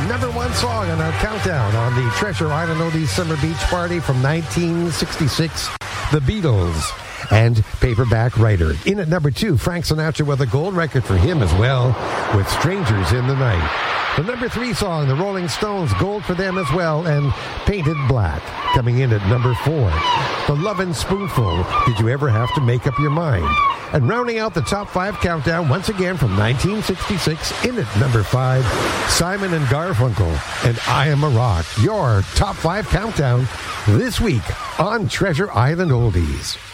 number one song on our countdown on the Treasure Island Oldies Summer Beach Party from 1966, The Beatles and Paperback Writer. In at number 2, Frank Sinatra with a gold record for him as well, with Strangers in the Night. The number 3 song, The Rolling Stones, gold for them as well, and Painted Black. Coming in at number 4, The Lovin' Spoonful, Did You Ever Have to Make Up Your Mind? And rounding out the top 5 countdown once again from 1966, in at number 5, Simon and Garfunkel and I Am a Rock. Your top 5 countdown this week on Treasure Island Oldies.